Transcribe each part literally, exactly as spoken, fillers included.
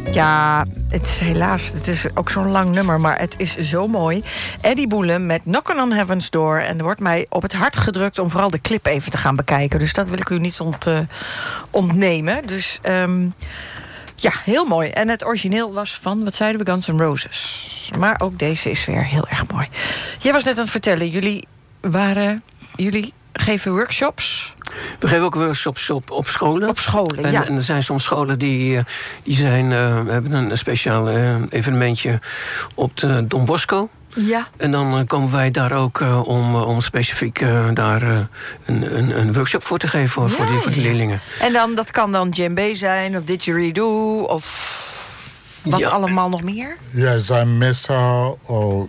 Ja, het is helaas, het is ook zo'n lang nummer, maar het is zo mooi. Eddie Boulem met Knockin' on Heaven's Door. En er wordt mij op het hart gedrukt om vooral de clip even te gaan bekijken. Dus dat wil ik u niet ont, uh, ontnemen. Dus um, ja, heel mooi. En het origineel was van, wat zeiden we, Guns N' Roses. Maar ook deze is weer heel erg mooi. Jij was net aan het vertellen, jullie waren... jullie geven workshops... We geven ook workshops op, op scholen. Op scholen, en, ja. En er zijn soms scholen die, die zijn... Uh, we hebben een speciaal uh, evenementje op de Don Bosco. Ja. En dan uh, komen wij daar ook uh, om, uh, om specifiek uh, daar uh, een, een, een workshop voor te geven voor, ja, voor, die, voor de leerlingen. En dan, dat kan dan djembe zijn, of didgeridoo, of wat ja. allemaal nog meer? Ja, er zijn meestal uh,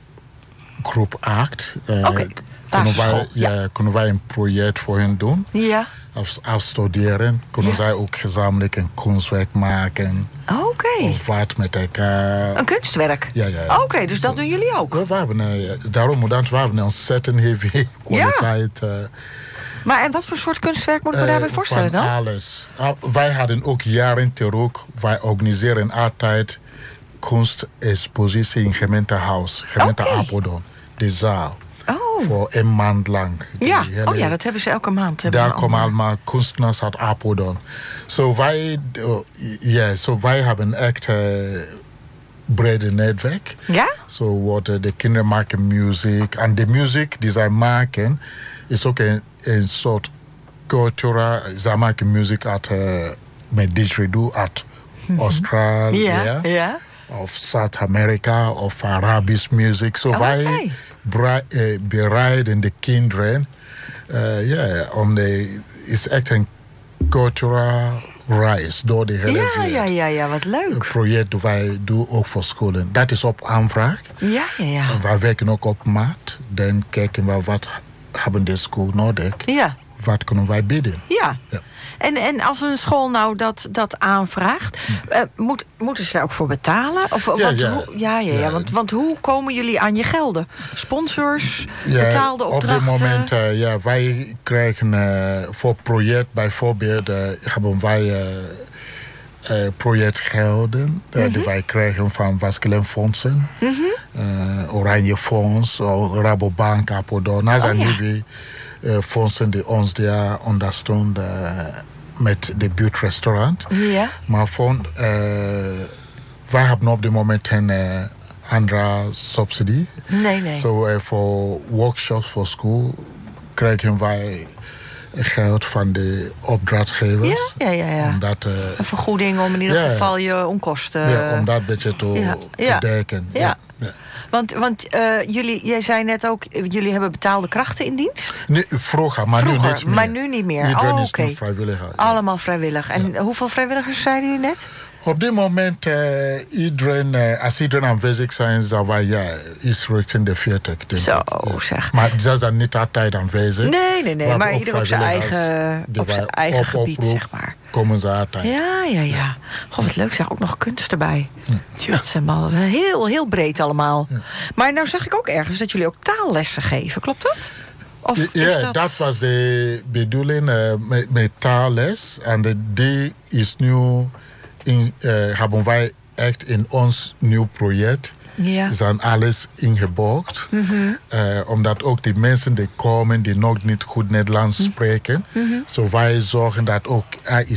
groep acht. Uh, Oké. Okay. Kunnen wij, ja, ja. kunnen wij een project voor hen doen? Ja. Af, afstuderen. Kunnen ja. zij ook gezamenlijk een kunstwerk maken? Oké. Okay. Of wat met elkaar. Een kunstwerk? Ja, ja. ja. Oké, okay, dus dat doen jullie ook? Ja, we hebben, uh, daarom dat we hebben een ontzettend heavy kwaliteit. Ja. Uh, maar en wat voor soort kunstwerk moeten we uh, daarbij voorstellen van dan? Alles. Uh, wij hadden ook jaren terug, wij organiseren altijd kunstexpositie in gemeentehuis. Gemeente okay. Apeldoorn. De zaal. Oh. Voor een maand lang. Ja, hele, oh ja, dat hebben ze elke maand. Daar komen allemaal kunstenaars uit Apeldoorn. So wij, uh, yeah, so wij hebben echt een uh, brede netwerk. Ja? So wat uh, de kinderen maken muziek. En de muziek die zij maken is ook een, een soort cultura. Zij maken muziek uit uh, met didgeridoo uit mm-hmm. Australië. Ja, ja. Of Zuid-Amerika of Arabisch muziek. So oh, wij okay. Bra- uh, bereiden de kinderen. Uh, yeah, om de, is echt een cultural reis door de hele ja, wereld. Ja, ja, ja, wat leuk. Een project dat wij doen ook voor scholen. Dat is op aanvraag. Ja, ja, ja. En wij werken ook op maat. Dan kijken we wat hebben de school nodig. Ja. Wat kunnen wij bieden. Ja. ja. En, en als een school nou dat, dat aanvraagt, uh, moet, moeten ze daar ook voor betalen? Of, ja, want, ja. Hoe, ja, ja, ja, ja. Want, want hoe komen jullie aan je gelden? Sponsors, ja, betaalde opdrachten? Op dit moment, uh, ja, wij krijgen uh, voor project bijvoorbeeld, uh, hebben wij uh, uh, projectgelden uh, mm-hmm. die wij krijgen van verschillende fondsen. Mm-hmm. Uh, Oranje Fonds, of Rabobank, Apeldoorn. Dat zijn oh, ja. die uh, fondsen die ons daar ondersteunen uh, met de buurtrestaurant. Ja. Maar voor, uh, wij hebben op dit moment een uh, andere subsidie. Nee, nee. So, uh, voor workshops voor school krijgen wij geld van de opdrachtgevers. Ja, ja, ja. ja. Om dat, uh, een vergoeding om in ieder ja, geval je onkosten... Ja, om dat een beetje te, ja, te ja. dekken. Ja. Ja. Ja. Want, want uh, jullie, jij zei net ook, jullie hebben betaalde krachten in dienst? Nee, vroeger, maar vroeger, nu niet meer. Maar nu niet meer. Iedereen oh, is okay. nu vrijwilliger. Ja. Allemaal vrijwillig. En ja. hoeveel vrijwilligers zeiden jullie net? Op dit moment, uh, iedereen, uh, als iedereen aanwezig zijn, dan wij, ja, is richting de veertig. Zo, zeg. Maar ze zijn niet altijd aanwezig. Nee, nee, nee. Maar ieder op zijn eigen, op zijn eigen gebied, oproep, zeg maar. Komen ze altijd. Ja, ja, ja. Goh, wat leuk zeg. Ook nog kunst erbij. Ja. Het zijn wel heel, heel breed allemaal. Ja. Maar nou zag ik ook ergens dat jullie ook taallessen geven. Klopt dat? Of ja, is dat... dat was de bedoeling uh, met, met taalles. En die is nu... In, uh, hebben wij echt in ons nieuw project ja. zijn alles ingebouwd. Mm-hmm. Uh, omdat ook die mensen die komen die nog niet goed Nederlands spreken. Mm-hmm. So wij zorgen dat ook er